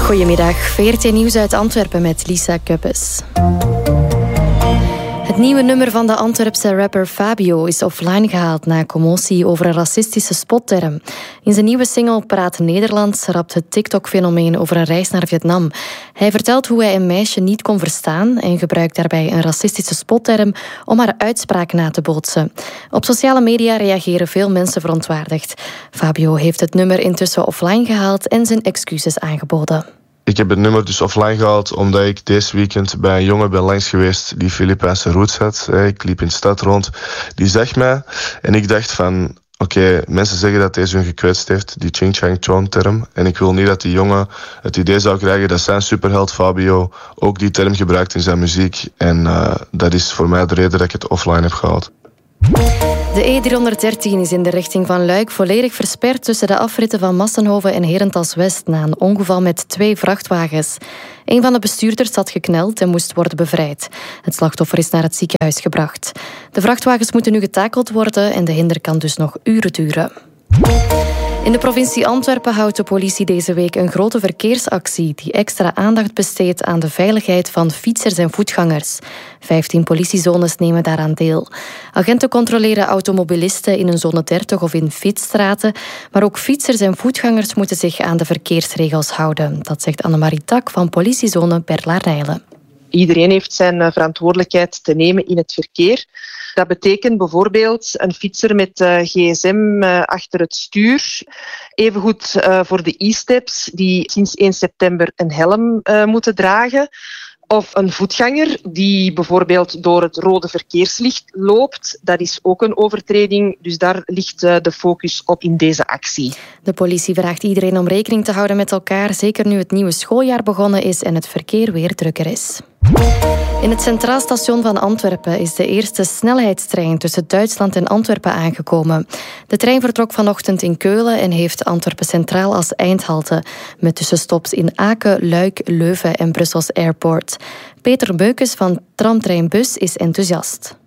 Goedemiddag, VRT Nieuws uit Antwerpen met Lisa Kuppes. Het nieuwe nummer van de Antwerpse rapper Fabio is offline gehaald na commotie over een racistische spotterm. In zijn nieuwe single Praat Nederlands rapt het TikTok-fenomeen over een reis naar Vietnam. Hij vertelt hoe hij een meisje niet kon verstaan en gebruikt daarbij een racistische spotterm om haar uitspraak na te bootsen. Op sociale media reageren veel mensen verontwaardigd. Fabio heeft het nummer intussen offline gehaald en zijn excuses aangeboden. Ik heb het nummer dus offline gehaald omdat ik deze weekend bij een jongen ben langs geweest die Filipijnse roots had. Ik liep in de stad rond. Die zag mij en ik dacht van... Oké, mensen zeggen dat deze hun gekwetst heeft, die Ching Chang Chong term. En ik wil niet dat die jongen het idee zou krijgen dat zijn superheld Fabio ook die term gebruikt in zijn muziek. En dat is voor mij de reden dat ik het offline heb gehaald. De E313 is in de richting van Luik volledig versperd tussen de afritten van Massenhoven en Herentals-West na een ongeval met 2 vrachtwagens. Een van de bestuurders had gekneld en moest worden bevrijd. Het slachtoffer is naar het ziekenhuis gebracht. De vrachtwagens moeten nu getakeld worden en de hinder kan dus nog uren duren. In de provincie Antwerpen houdt de politie deze week een grote verkeersactie die extra aandacht besteedt aan de veiligheid van fietsers en voetgangers. 15 politiezones nemen daaraan deel. Agenten controleren automobilisten in een zone 30 of in fietsstraten, maar ook fietsers en voetgangers moeten zich aan de verkeersregels houden. Dat zegt Annemarie Tak van politiezone Berlaar-Nijlen. Iedereen heeft zijn verantwoordelijkheid te nemen in het verkeer. Dat betekent bijvoorbeeld een fietser met gsm achter het stuur. Evengoed voor de e-steps die sinds 1 september een helm moeten dragen. Of een voetganger die bijvoorbeeld door het rode verkeerslicht loopt. Dat is ook een overtreding, dus daar ligt de focus op in deze actie. De politie vraagt iedereen om rekening te houden met elkaar, zeker nu het nieuwe schooljaar begonnen is en het verkeer weer drukker is. In het Centraal Station van Antwerpen is de eerste snelheidstrein tussen Duitsland en Antwerpen aangekomen. De trein vertrok vanochtend in Keulen en heeft Antwerpen Centraal als eindhalte, met tussenstops in Aken, Luik, Leuven en Brussels Airport. Peter Beukes van Tramtreinbus is enthousiast.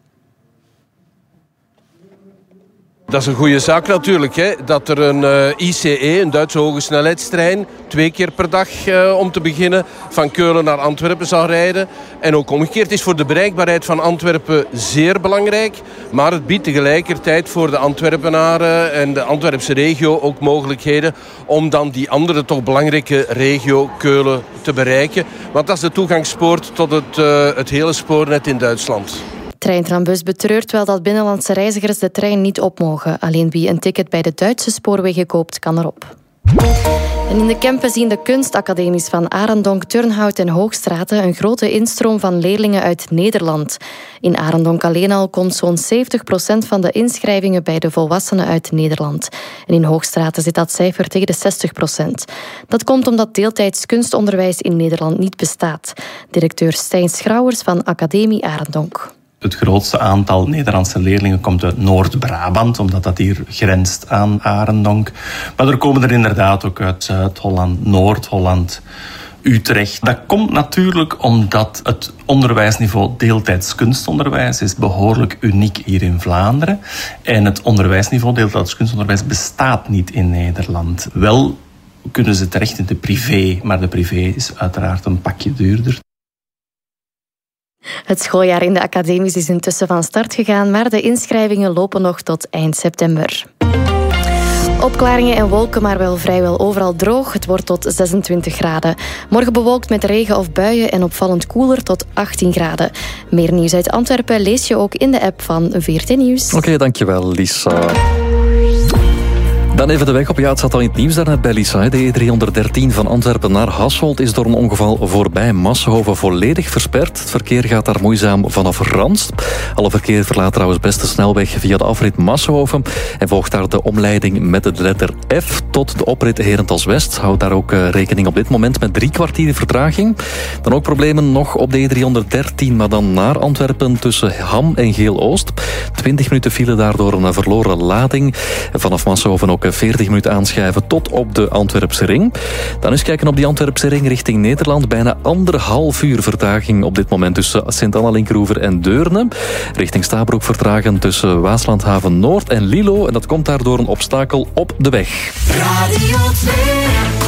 Dat is een goede zaak natuurlijk, hè? Dat er een ICE, een Duitse hoge snelheidstrein, 2 keer per dag om te beginnen, van Keulen naar Antwerpen zal rijden. En ook omgekeerd is voor de bereikbaarheid van Antwerpen zeer belangrijk. Maar het biedt tegelijkertijd voor de Antwerpenaren en de Antwerpse regio ook mogelijkheden om dan die andere toch belangrijke regio Keulen te bereiken. Want dat is de toegangspoort tot het hele spoornet in Duitsland. Treintrambus betreurt wel dat binnenlandse reizigers de trein niet op mogen. Alleen wie een ticket bij de Duitse spoorwegen koopt, kan erop. En in de Kempen zien de kunstacademies van Arendonk, Turnhout en Hoogstraten een grote instroom van leerlingen uit Nederland. In Arendonk alleen al komt zo'n 70% van de inschrijvingen bij de volwassenen uit Nederland. En in Hoogstraten zit dat cijfer tegen de 60%. Dat komt omdat deeltijds kunstonderwijs in Nederland niet bestaat. Directeur Stijn Schrouwers van Academie Arendonk. Het grootste aantal Nederlandse leerlingen komt uit Noord-Brabant, omdat dat hier grenst aan Arendonk. Maar er komen er inderdaad ook uit Zuid-Holland, Noord-Holland, Utrecht. Dat komt natuurlijk omdat het onderwijsniveau deeltijds kunstonderwijs is behoorlijk uniek hier in Vlaanderen. En het onderwijsniveau deeltijds kunstonderwijs bestaat niet in Nederland. Wel kunnen ze terecht in de privé, maar de privé is uiteraard een pakje duurder. Het schooljaar in de academies is intussen van start gegaan, maar de inschrijvingen lopen nog tot eind september. Opklaringen en wolken, maar wel vrijwel overal droog. Het wordt tot 26 graden. Morgen bewolkt met regen of buien en opvallend koeler tot 18 graden. Meer nieuws uit Antwerpen lees je ook in de app van VRT Nieuws. Oké, dankjewel Lisa. Dan even de weg op. Ja, het zat al in het nieuws daarnet bij Lisa. De E313 van Antwerpen naar Hasselt is door een ongeval voorbij Massenhoven volledig versperd. Het verkeer gaat daar moeizaam vanaf Ranst. Alle verkeer verlaat trouwens best de snelweg via de afrit Massenhoven en volgt daar de omleiding met de letter F tot de oprit Herentals-West. Houd daar ook rekening op dit moment met 3 kwartier vertraging. Dan ook problemen nog op de E313, maar dan naar Antwerpen tussen Ham en Geel-Oost. 20 minuten file daardoor een verloren lading. En vanaf Massenhoven ook 40 minuten aanschuiven tot op de Antwerpse ring. Dan eens kijken op die Antwerpse ring richting Nederland. Bijna 1,5 uur vertraging op dit moment tussen Sint-Anna-Linkeroever en Deurne. Richting Stabroek vertragen tussen Waaslandhaven Noord en Lilo. En dat komt daardoor een obstakel op de weg. Radio 2.